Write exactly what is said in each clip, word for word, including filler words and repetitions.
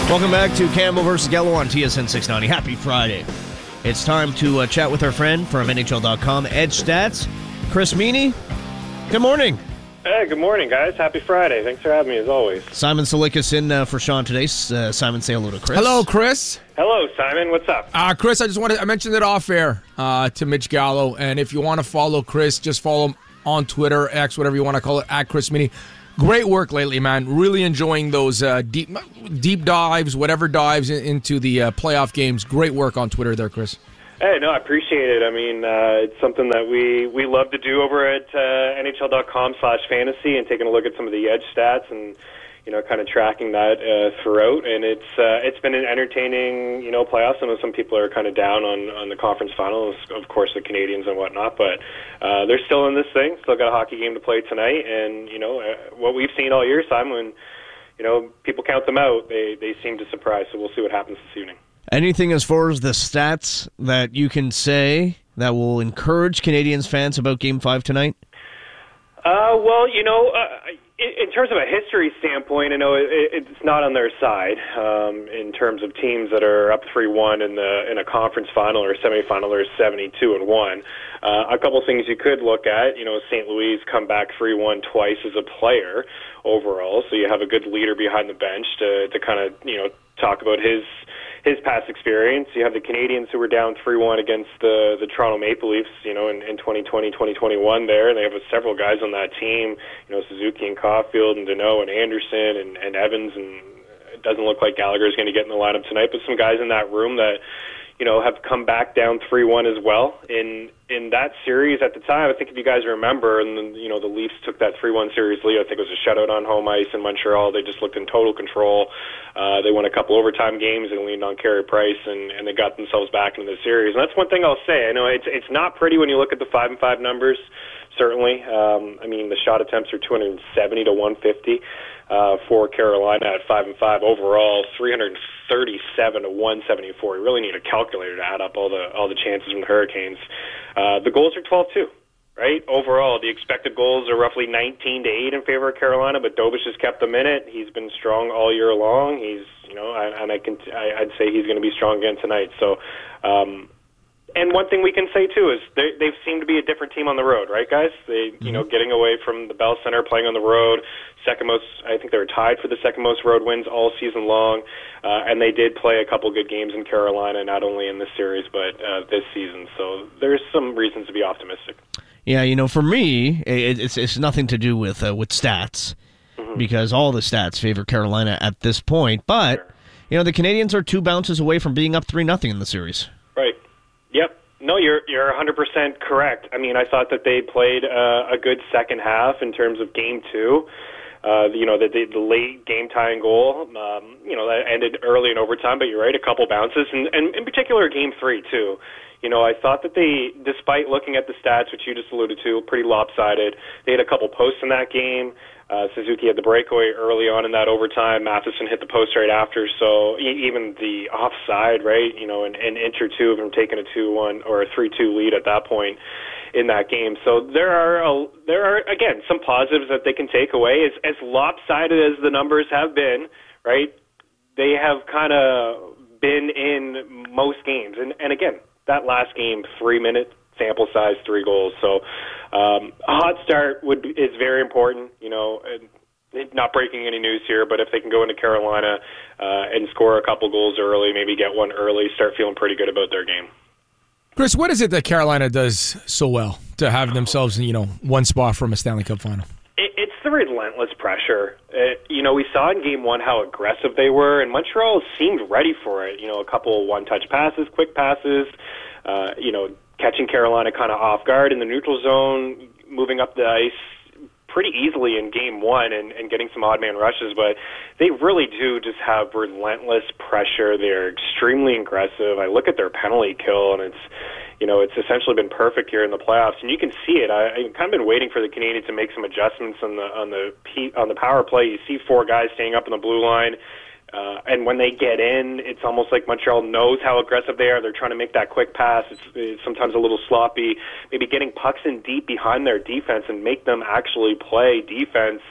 Welcome back to Campbell versus Gallo on T S N six ninety. Happy Friday. It's time to uh, chat with our friend from N H L dot com, Edge Stats, Chris Meany. Good morning. Hey, good morning, guys. Happy Friday. Thanks for having me, as always. Simon Silikas in uh, for Sean today. Uh, Simon, say hello to Chris. Hello, Chris. Hello, Simon. What's up? Uh, Chris, I just wanted I mentioned it off air uh, to Mitch Gallo, and if you want to follow Chris, just follow him on Twitter, X, whatever you want to call it, at Chris Meany. Great work lately, man. Really enjoying those uh, deep deep dives, whatever dives in, into the uh, playoff games. Great work on Twitter there, Chris. Hey, no, I appreciate it. I mean, uh, it's something that we, we love to do over at uh, N H L dot com slash fantasy and taking a look at some of the edge stats and, you know, kind of tracking that uh, throughout. And it's uh, it's been an entertaining, you know, playoffs. I know some people are kind of down on, on the conference finals, of course, the Canadians and whatnot, but uh, they're still in this thing. Still got a hockey game to play tonight. And, you know, uh, what we've seen all year, Simon, when, you know, people count them out, they, they seem to surprise. So we'll see what happens this evening. Anything as far as the stats that you can say that will encourage Canadians fans about Game five tonight? Uh, well, you know, uh, in, in terms of a history standpoint, I know it, it's not on their side um, in terms of teams that are up three one in the in a conference final or semifinal or seventy-two and one. Uh, a couple things you could look at, you know, Saint Louis come back three one twice as a player overall, so you have a good leader behind the bench to, to kind of, you know, talk about his his past experience. You have the Canadians who were down three one against the the Toronto Maple Leafs, you know, in, in twenty twenty, twenty twenty-one there, and they have several guys on that team, you know, Suzuki and Caulfield and Deneau and Anderson and, and Evans, and it doesn't look like Gallagher is going to get in the lineup tonight, but some guys in that room that, you know, have come back down three one as well. In in that series at the time, I think if you guys remember, and then, you know, the Leafs took that three one series lead. I think it was a shutout on home ice in Montreal. They just looked in total control. Uh, they won a couple overtime games and leaned on Carey Price, and, and they got themselves back into the series. And that's one thing I'll say. I know it's it's not pretty when you look at the five and five numbers. Certainly, um, I mean the shot attempts are two hundred seventy to one fifty uh, for Carolina at five and five overall, three hundred thirty-seven to one seventy-four. You really need a calculator to add up all the all the chances from the Hurricanes. Uh, the goals are twelve two. Right? Overall, the expected goals are roughly nineteen to eight in favor of Carolina, but Dobich has kept them in it. He's been strong all year long. He's, you know, and I can, I'd say he's going to be strong again tonight. So, um, and one thing we can say too is they they've seemed to be a different team on the road, right, guys? They, you know, getting away from the Bell Center, playing on the road, second most. I think they were tied for the second most road wins all season long, uh, and they did play a couple good games in Carolina, not only in this series but uh, this season. So there's some reasons to be optimistic. Yeah, you know, for me, it, it's it's nothing to do with uh, with stats, mm-hmm. because all the stats favor Carolina at this point. But Sure. you know, the Canadians are two bounces away from being up three nothing in the series. Right. Yep. No, you're you're one hundred percent correct. I mean, I thought that they played uh, a good second half in terms of game two. Uh, you know, the, the, the late game tying goal, um, you know, that ended early in overtime, but you're right, a couple bounces, and, and in particular game three, too. You know, I thought that they, despite looking at the stats, which you just alluded to, pretty lopsided, they had a couple posts in that game. Uh, Suzuki had the breakaway early on in that overtime. Matheson hit the post right after, so e- even the offside, right, you know, an, an inch or two of him taking a two one or a three two lead at that point in that game. So there are, a, there are again, some positives that they can take away. As, as lopsided as the numbers have been, right, they have kind of been in most games. And, and again, that last game, three-minute sample size, three goals. So um, a hot start would be, is very important. You know, and not breaking any news here, but if they can go into Carolina uh, and score a couple goals early, maybe get one early, start feeling pretty good about their game. Chris, what is it that Carolina does so well to have themselves, you know, one spot from a Stanley Cup final? It, it's the relentless pressure. It, you know, we saw in game one how aggressive they were, and Montreal seemed ready for it. You know, a couple one-touch passes, quick passes, uh, you know, catching Carolina kind of off guard in the neutral zone, moving up the ice pretty easily in game one and, and getting some odd man rushes, but they really do just have relentless pressure. They're extremely aggressive. I look at their penalty kill, and it's, you know, it's essentially been perfect here in the playoffs, and you can see it. I, I've kind of been waiting for the Canadians to make some adjustments on the on the on the power play. You see four guys staying up in the blue line. Uh, and when they get in, it's almost like Montreal knows how aggressive they are. They're trying to make that quick pass. It's, it's sometimes a little sloppy. Maybe getting pucks in deep behind their defense and make them actually play defense.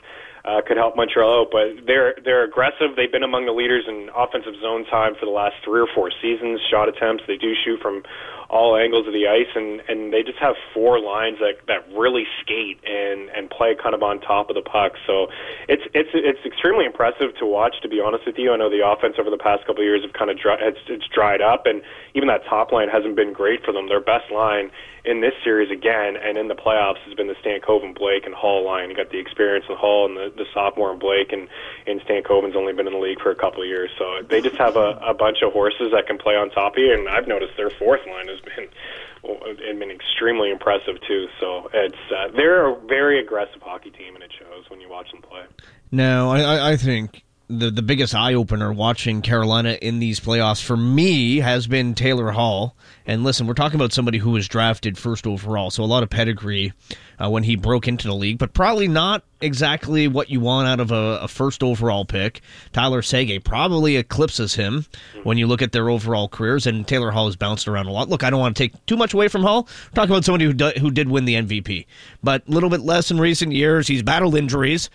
uh, could help Montreal out. But they're they're aggressive. They've been among the leaders in offensive zone time for the last three or four seasons. Shot attempts, they do shoot from all angles of the ice, and, and they just have four lines that, that really skate and, and play kind of on top of the puck. So it's it's it's extremely impressive to watch, to be honest with you. I know the offense over the past couple of years have kind of dry, it's, it's dried up, and even that top line hasn't been great for them. Their best line in this series again and in the playoffs has been the Stankoven, Blake, and Hall line. You got the experience of Hall and the, the sophomore and Blake, and, and Stankoven's only been in the league for a couple of years. So they just have a, a bunch of horses that can play on top of you, and I've noticed their fourth line has been and been extremely impressive too. So it's uh, they're a very aggressive hockey team, and it shows when you watch them play. Now, I, I think the the biggest eye opener watching Carolina in these playoffs for me has been Taylor Hall. And listen, we're talking about somebody who was drafted first overall, so a lot of pedigree uh, when he broke into the league, but probably not exactly what you want out of a, a first overall pick. Tyler Seguin probably eclipses him when you look at their overall careers, and Taylor Hall has bounced around a lot. Look, I don't want to take too much away from Hall. We're talking about somebody who, do, who did win the M V P, but a little bit less in recent years. He's battled injuries,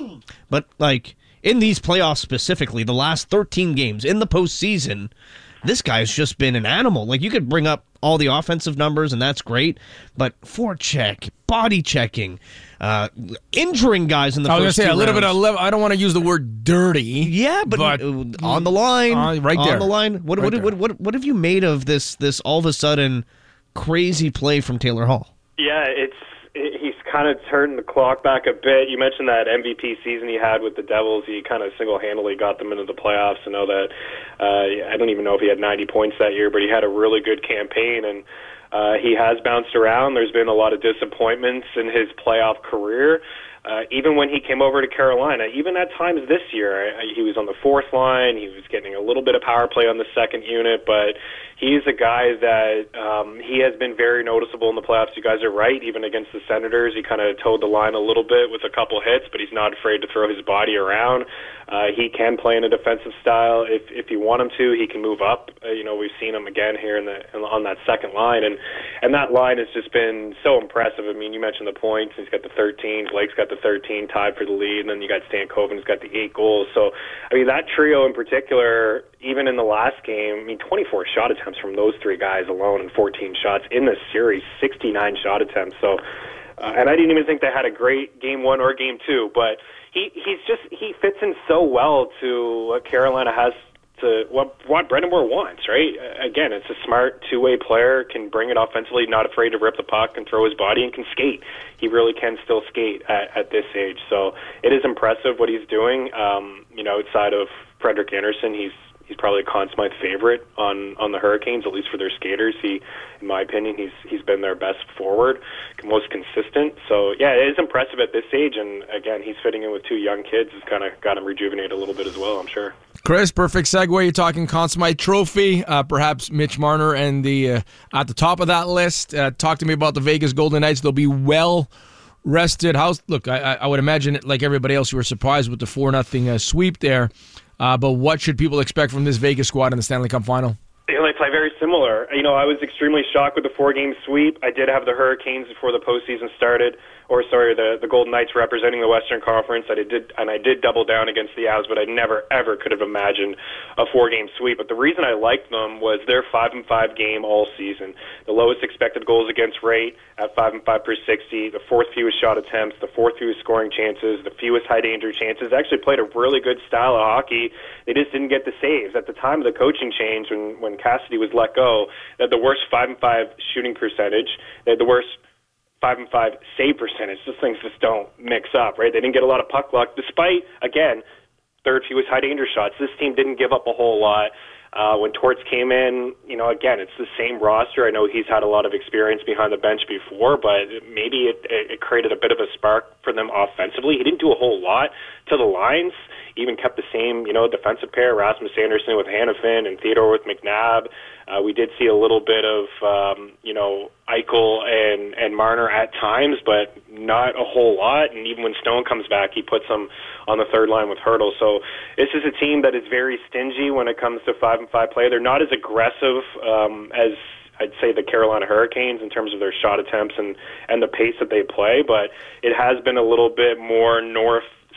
but like in these playoffs specifically, the last thirteen games in the postseason, this guy's just been an animal. Like, you could bring up all the offensive numbers, and that's great, but forecheck, body checking, uh, injuring guys in the I was first going to say, two a little rounds. bit of, level, I don't want to use the word dirty. Yeah, but, but on the line, uh, right there. on the line. What, right what, there. what, what, what have you made of this, this all of a sudden crazy play from Taylor Hall? Yeah, it's he's kind of turned the clock back a bit. You mentioned that M V P season he had with the Devils. He kind of single-handedly got them into the playoffs. I know that uh, I don't even know if he had ninety points that year, but he had a really good campaign, and uh, he has bounced around. There's been a lot of disappointments in his playoff career. Uh, even when he came over to Carolina, even at times this year, I, he was on the fourth line. He was getting a little bit of power play on the second unit, but he's a guy that um, he has been very noticeable in the playoffs. You guys are right. Even against the Senators, he kind of towed the line a little bit with a couple hits, but he's not afraid to throw his body around. Uh, he can play in a defensive style if if you want him to. He can move up. Uh, you know, we've seen him again here in the in, on that second line, and and that line has just been so impressive. I mean, you mentioned the points. He's got the thirteen. Blake's got the thirteen, tied for the lead, and then you got Stankoven's got the eight goals. So, I mean, that trio in particular, even in the last game, I mean, twenty-four shot attempts from those three guys alone, and fourteen shots in this series, sixty-nine shot attempts. So, uh, and I didn't even think they had a great game one or game two, but he he's just he fits in so well to what Carolina has to what what Brendan Moore wants, right? Again, it's a smart two-way player, can bring it offensively, not afraid to rip the puck and throw his body, and can skate. He really can still skate at, at this age. So it is impressive what he's doing. Um, you know, outside of Frederik Andersen, he's he's probably a Conn Smythe favorite on, on the Hurricanes, at least for their skaters. He, in my opinion, he's he's been their best forward, most consistent. So, yeah, it is impressive at this age, and, again, he's fitting in with two young kids. It's kind of got him rejuvenated a little bit as well, I'm sure. Chris, perfect segue. You're talking Conn Smythe Trophy, uh, perhaps Mitch Marner and the uh, at the top of that list. Uh, talk to me about the Vegas Golden Knights. They'll be well rested. How's, look, I, I would imagine, like everybody else, you were surprised with the four nothing uh, sweep there. Uh, but what should people expect from this Vegas squad in the Stanley Cup Final? You know, they play very similar. You know, I was extremely shocked with the four-game sweep. I did have the Hurricanes before the postseason started, or sorry, the the Golden Knights representing the Western Conference. I did, and I did double down against the Avs, but I never ever could have imagined a four-game sweep. But the reason I liked them was their five and five game all season, the lowest expected goals against rate at five and five per sixty, the fourth fewest shot attempts, the fourth fewest scoring chances, the fewest high danger chances. Actually played a really good style of hockey. They just didn't get the saves at the time of the coaching change when when Cassidy was let go. They had the worst five and five shooting percentage. They had the worst five and five save percentage. Those things just don't mix up, right? They didn't get a lot of puck luck, despite, again, third fewest high danger shots. This team didn't give up a whole lot. Uh, when Torts came in, you know, again, it's the same roster. I know he's had a lot of experience behind the bench before, but maybe it, it created a bit of a spark for them offensively. He didn't do a whole lot to the lines. He even kept the same, you know, defensive pair, Rasmus Anderson with Hanifin and Theodore with McNabb. Uh, we did see a little bit of, um, you know, Eichel and, and Marner at times, but not a whole lot. And even when Stone comes back, he puts them on the third line with Hurdle. So this is a team that is very stingy when it comes to five and five play. They're not as aggressive um, as I'd say the Carolina Hurricanes in terms of their shot attempts and, and the pace that they play, but it has been a little bit more north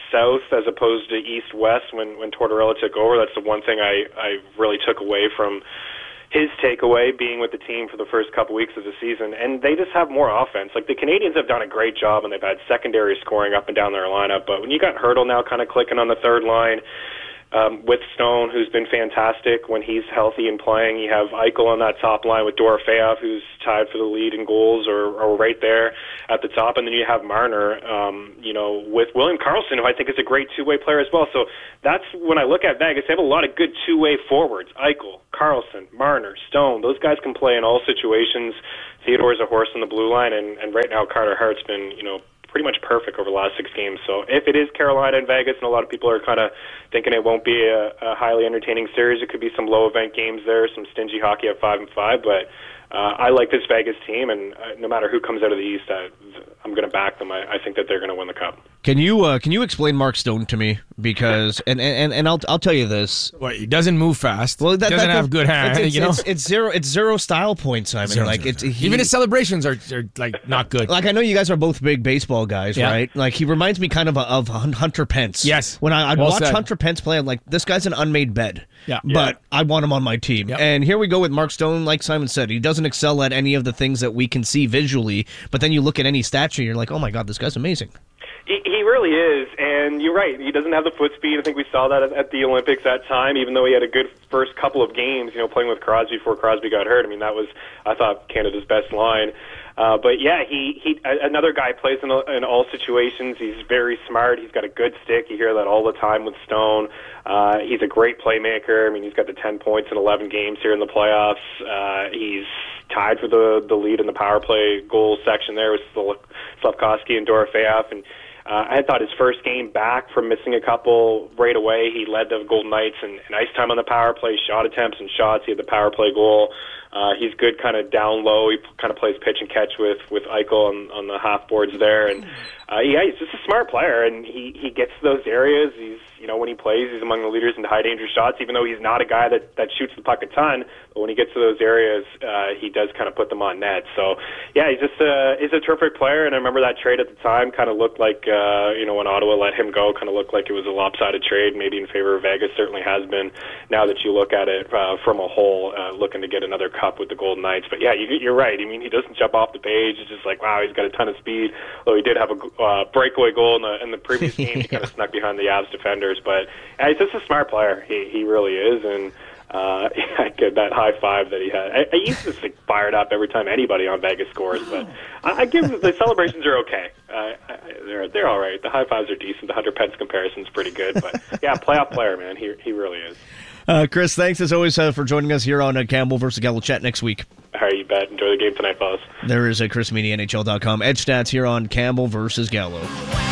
south as opposed to east-west when, when Tortorella took over. That's the one thing I, I really took away from his takeaway, being with the team for the first couple weeks of the season. And they just have more offense. Like, the Canadians have done a great job, and they've had secondary scoring up and down their lineup. But when you got Hurdle now kind of clicking on the third line, Um, with Stone, who's been fantastic when he's healthy and playing. You have Eichel on that top line with Dorofeyev, who's tied for the lead in goals or, or right there at the top. And then you have Marner, um, you know, with William Karlsson, who I think is a great two-way player as well. So that's when I look at Vegas, they have a lot of good two-way forwards. Eichel, Karlsson, Marner, Stone. Those guys can play in all situations. Theodore's a horse on the blue line, and, and right now Carter Hart's been, you know, pretty much perfect over the last six games. So if it is Carolina and Vegas, and a lot of people are kind of thinking it won't be a, a highly entertaining series, it could be some low-event games there, some stingy hockey at five and five. But uh, I like this Vegas team, and uh, no matter who comes out of the East, I, I'm going to back them. I, I think that they're going to win the Cup. Can you uh, can you explain Mark Stone to me? Because and and, and I'll I'll tell you this. What, he doesn't move fast. Well, that, doesn't that, have good hands. It's, it's, you know, it's, it's zero. It's zero style points, Simon. Zero, like zero, it's zero. he, even his celebrations are, are like not good. Like, I know you guys are both big baseball guys, Yeah. right? Like, he reminds me kind of of Hunter Pence. Yes. When I, I'd Well watch said. Hunter Pence play, I'm like, this guy's an unmade bed. Yeah. But I want him on my team. Yep. And here we go with Mark Stone. Like Simon said, he doesn't excel at any of the things that we can see visually. But then you look at any stat sheet, you're like, oh my God, this guy's amazing. He, he really is, and you're right. He doesn't have the foot speed. I think we saw that at, at the Olympics that time, even though he had a good first couple of games, you know, playing with Crosby before Crosby got hurt. I mean, that was, I thought, Canada's best line. Uh, but, yeah, he, he another guy plays in, in all situations. He's very smart. He's got a good stick. You hear that all the time with Stone. Uh, he's a great playmaker. I mean, he's got the ten points in eleven games here in the playoffs. Uh, he's tied for the, the lead in the power play goal section there with Slafkovsky and Dorofeyev. And Uh, I thought his first game back from missing a couple right away, he led the Golden Knights in, in ice time on the power play, shot attempts and shots. He had the power play goal. Uh, he's good kind of down low. He kind of plays pitch and catch with, with Eichel on, on the half boards there. And uh, yeah, he's just a smart player, and he, he gets to those areas. He's, you know, when he plays, he's among the leaders in high danger shots, even though he's not a guy that, that shoots the puck a ton. But when he gets to those areas, uh, he does kind of put them on net. So yeah, he's just a, he's a terrific player. And I remember that trade at the time kind of looked like, uh, you know, when Ottawa let him go, kind of looked like it was a lopsided trade, maybe in favor of Vegas. Certainly has been now that you look at it uh, from a whole, uh, looking to get another cup with the Golden Knights. But yeah, you, you're right. I mean, he doesn't jump off the page. It's just like, wow, he's got a ton of speed. Although he did have a uh, breakaway goal in the, in the previous game. He kind of snuck behind the Avs defenders. But yeah, he's just a smart player. He, he really is. And Uh, I get that high five that he had. I, I used to get fired up every time anybody on Vegas scores, but I, I give the celebrations are okay. Uh, I, they're they're all right. The high fives are decent. The Hunter Pence comparison's pretty good, but yeah, playoff player, man. He he really is. Uh, Chris, thanks as always uh, for joining us here on uh, Campbell versus Gallo Chat next week. All right, you bet. Enjoy the game tonight, fellas. There is a Chris Meany, N H L dot com Edge Stats here on Campbell versus Gallo.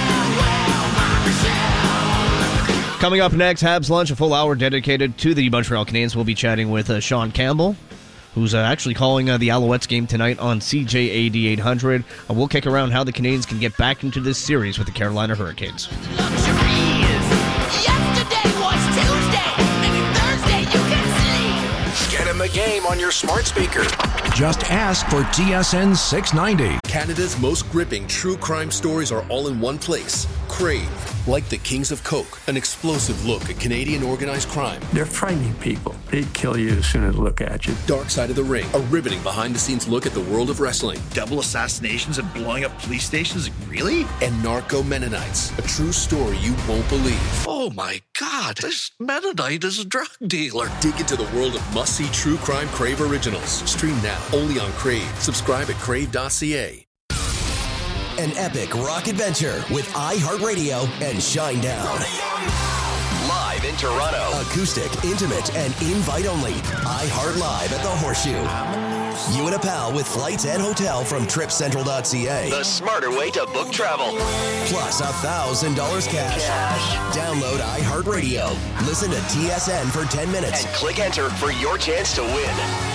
Coming up next, Habs Lunch, a full hour dedicated to the Montreal Canadiens. We'll be chatting with uh, Sean Campbell, who's uh, actually calling uh, the Alouettes game tonight on C J A D eight hundred. Uh, we'll kick around how the Canadiens can get back into this series with the Carolina Hurricanes. Get in the game on your smart speaker. Just ask for T S N six ninety. Canada's most gripping true crime stories are all in one place. Crave. Like the Kings of Coke, an explosive look at Canadian organized crime. They're frightening people. They'd kill you as soon as they look at you. Dark Side of the Ring, a riveting behind-the-scenes look at the world of wrestling. Double assassinations and blowing up police stations? Really? And Narco Mennonites, a true story you won't believe. Oh my God, this Mennonite is a drug dealer. Dig into the world of must-see true crime Crave originals. Stream now, only on Crave. Subscribe at crave dot c a. An epic rock adventure with iHeartRadio and Shinedown. Live in Toronto. Acoustic, intimate, and invite only. iHeart Live at the Horseshoe. You and a pal with flights and hotel from trip central dot c a. The smarter way to book travel. Plus one thousand dollars cash. cash. Download iHeartRadio. Listen to T S N for ten minutes. And click enter for your chance to win.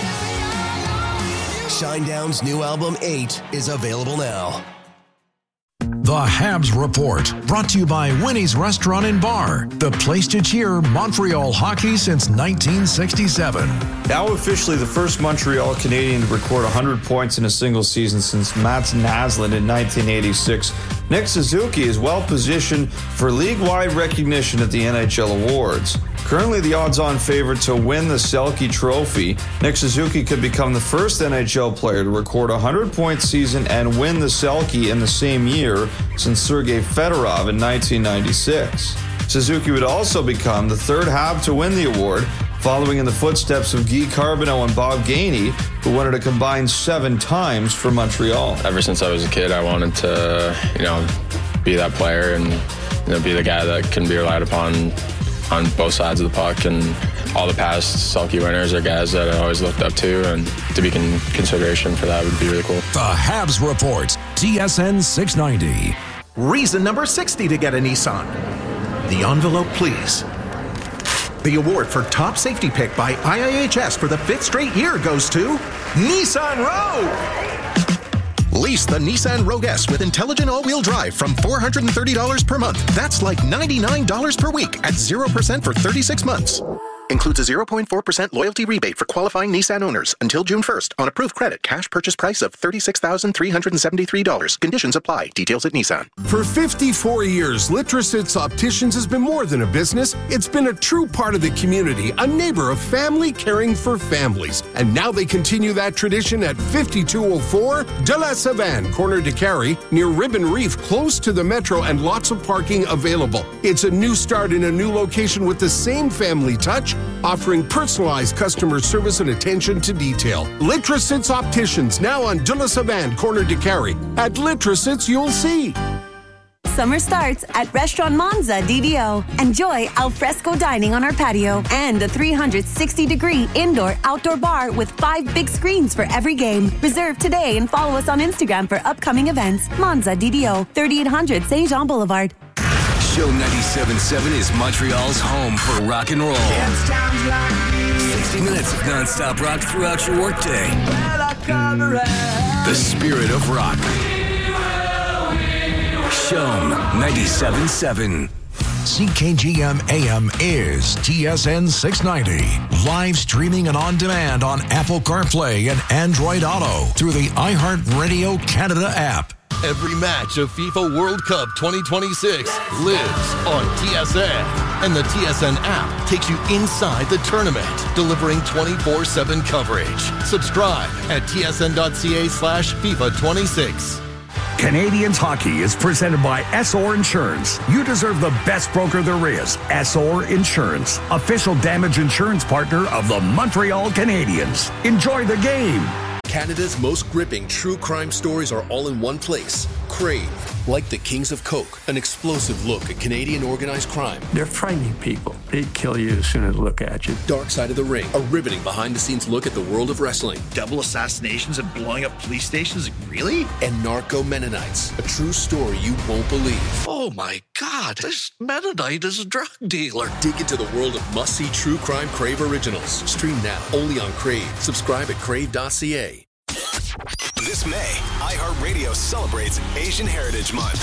Shinedown's new album, eight, is available now. The Habs Report, brought to you by Winnie's Restaurant and Bar, the place to cheer Montreal hockey since nineteen sixty-seven. Now officially the first Montreal Canadian to record one hundred points in a single season since Mats Naslund in nineteen eighty-six. Nick Suzuki is well positioned for league-wide recognition at the N H L Awards. Currently the odds-on favorite to win the Selke Trophy, Nick Suzuki could become the first N H L player to record a hundred-point season and win the Selke in the same year since Sergei Fedorov in nineteen ninety-six. Suzuki would also become the third Hab to win the award, following in the footsteps of Guy Carbonneau and Bob Gainey, who won it a combined seven times for Montreal. Ever since I was a kid, I wanted to, you know, be that player and, you know, be the guy that can be relied upon on both sides of the puck. And all the past Selke winners are guys that I always looked up to, and to be in consideration for that would be really cool. The Habs Report, T S N six ninety. Reason number sixty to get a Nissan. The envelope, please. The award for top safety pick by I I H S for the fifth straight year goes to Nissan Rogue. Lease the Nissan Rogue S with intelligent all-wheel drive from four hundred thirty dollars per month. That's like ninety-nine dollars per week at zero percent for thirty-six months. Includes a zero point four percent loyalty rebate for qualifying Nissan owners until June first on approved credit. Cash purchase price of thirty-six thousand three hundred seventy-three dollars. Conditions apply. Details at Nissan. For fifty-four years, Litrosits Opticians has been more than a business. It's been a true part of the community, a neighbor of family caring for families. And now they continue that tradition at fifty-two oh four De La Savane, corner de Carey, near Ribbon Reef, close to the metro and lots of parking available. It's a new start in a new location with the same family touch, offering personalized customer service and attention to detail. Litrosits Opticians, now on De La Savane, corner de Carey. At Litrosits, you'll see. Summer starts at Restaurant Monza D D O. Enjoy al fresco dining on our patio and a three hundred sixty degree indoor-outdoor bar with five big screens for every game. Reserve today and follow us on Instagram for upcoming events. Monza D D O, thirty-eight hundred Saint Jean Boulevard. Show ninety-seven point seven is Montreal's home for rock and roll. sixty minutes of non-stop rock throughout your workday. The spirit of rock. Show ninety-seven point seven. C K G M A M is T S N six ninety. Live streaming and on demand on Apple CarPlay and Android Auto through the iHeartRadio Canada app. Every match of FIFA World Cup twenty twenty-six lives on T S N. And the T S N app takes you inside the tournament, delivering twenty-four seven coverage. Subscribe at tsn.ca slash FIFA 26. Canadians Hockey is presented by S O R Insurance. You deserve the best broker there is. S O R Insurance, official damage insurance partner of the Montreal Canadiens. Enjoy the game. Canada's most gripping true crime stories are all in one place. Crave. Like the Kings of Coke, an explosive look at Canadian organized crime. They're frightening people. They'd kill you as soon as they look at you. Dark Side of the Ring, a riveting behind-the-scenes look at the world of wrestling. Double assassinations and blowing up police stations? Really? And Narco Mennonites, a true story you won't believe. Oh my God, this Mennonite is a drug dealer. Dig into the world of must-see true crime Crave originals. Stream now, only on Crave. Subscribe at crave dot c a. This May, iHeartRadio celebrates Asian Heritage Month.